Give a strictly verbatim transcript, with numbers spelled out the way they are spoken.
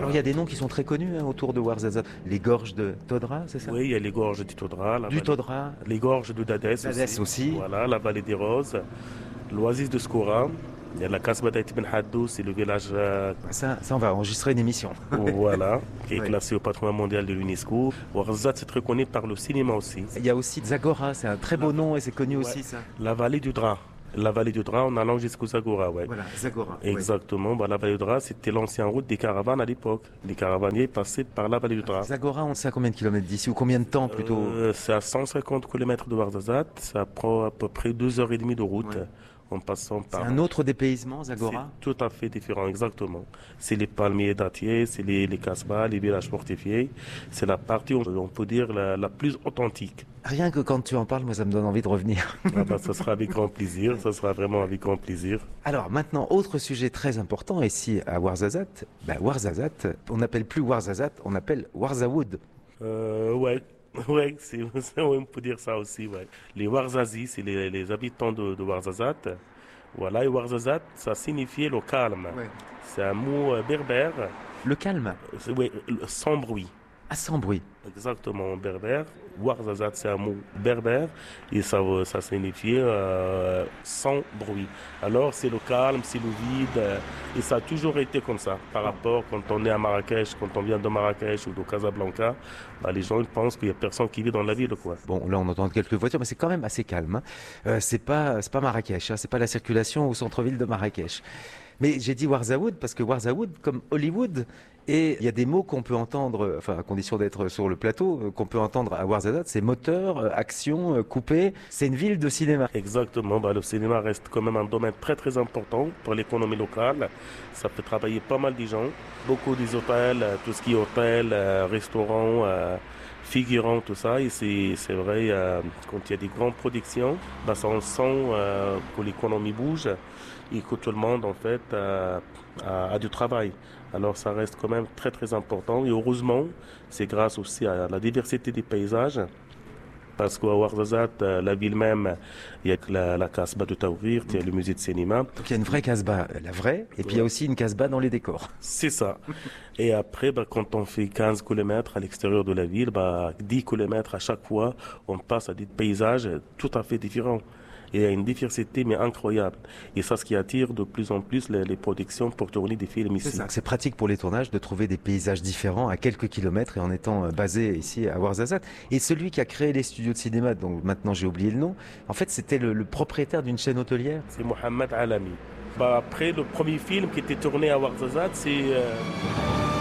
Alors il y a des noms qui sont très connus hein, autour de Ouarzazate. Les gorges de Todra, c'est ça? Oui, il y a les gorges du Todra, la Du vallée- Todra, les gorges de Dadès Dadès aussi. aussi. Voilà, la vallée des Roses, l'oasis de Skoura. Il y a la Kasbah d'Aït Ben Haddou, c'est le village euh, Ça, ça, on va enregistrer une émission. voilà, qui est Oui. classé au patrimoine mondial de l'UNESCO. Ouarzazate, c'est reconnu par le cinéma aussi. Il y a aussi Zagora, c'est un très beau nom et c'est connu Ouais. aussi ça. La vallée du Dra. La vallée du Dra en allant jusqu'au Zagora, ouais. Voilà, Zagora. oui. Exactement. Bah, la vallée du Dra, c'était l'ancienne route des caravanes à l'époque. Les caravaniers passaient par la vallée du Dra. Zagora, on sait à combien de kilomètres d'ici ou combien de temps plutôt? Euh, c'est à cent cinquante kilomètres de Ouarzazate. Ça prend à peu près deux heures et demie de route Ouais. en passant C'est par. un autre dépaysement, Zagora? C'est tout à fait différent, exactement. C'est les palmiers dattiers, c'est les, les casbahs, les villages fortifiés. C'est la partie, on on peut dire, la, la plus authentique. Rien que quand tu en parles, moi ça me donne envie de revenir. Ah bah, ça sera avec grand plaisir, ça sera vraiment avec grand plaisir. Alors maintenant, autre sujet très important ici à Ouarzazate. Ben, Ouarzazate, on n'appelle plus Ouarzazate, on appelle Ouarzaoud. Euh, ouais. Ouais, c'est, c'est- ouais, on peut dire ça aussi, ouais. Les Ouarzazis, c'est les, les habitants de, de Ouarzazate. Voilà, et Ouarzazate, ça signifiait le calme. C'est un mot euh, berbère, Le calme, c'est, ouais, le- sans bruit. à sans bruit. Exactement, en berbère. Ouarzazate, c'est un mot berbère et ça, veut- ça signifiait euh, sans bruit. Alors, c'est le calme, c'est le vide euh, et ça a toujours été comme ça. Par rapport, quand on est à Marrakech, quand on vient de Marrakech ou de Casablanca, bah, les gens ils pensent qu'il n'y a personne qui vit dans la ville, quoi. Bon, là on entend quelques voitures, mais c'est quand même assez calme. Hein. Euh, c'est pas, c'est pas Marrakech, hein, c'est pas la circulation au centre-ville de Marrakech. Mais j'ai dit Ouarzaoud parce que Ouarzaoud, comme Hollywood, et il y a des mots qu'on peut entendre, enfin à condition d'être sur le plateau, euh, qu'on peut entendre à Ouarzazate, c'est moteur, euh, action, euh, coupé. C'est une ville de cinéma. Exactement, bah, le cinéma reste quand même un domaine très très important pour l'économie locale. Ça fait travailler pas mal de gens. Beaucoup des hôtels, euh, tout ce qui est hôtel, euh, restaurants, euh, figurants, tout ça. Et c'est, c'est vrai, euh, quand il y a des grandes productions, bah, ça on sent euh, que l'économie bouge et que tout le monde en fait euh, a, a du travail. Alors ça reste quand même très très important. Et heureusement, c'est grâce aussi à la diversité des paysages. Parce qu'à Ouarzazate, euh, la ville même, il y a la, la Casbah de Taourir, il y a le musée de cinéma. Donc il y a une vraie casbah, la vraie, et puis il y a aussi une casbah dans les décors. C'est ça. Et après, bah, quand on fait quinze kilomètres à l'extérieur de la ville, bah, dix kilomètres à chaque fois, on passe à des paysages tout à fait différents. Et il y a une diversité mais incroyable. Et ça, ce qui attire de plus en plus les, les productions pour tourner des films C'est ici. ça. C'est pratique pour les tournages de trouver des paysages différents à quelques kilomètres et en étant euh, basé ici à Ouarzazate. Et celui qui a créé les studios de cinéma, donc maintenant j'ai oublié le nom, en fait c'était le, le propriétaire d'une chaîne hôtelière. C'est Mohamed Alami. Bah, après, le premier film qui était tourné à Ouarzazate, c'est euh,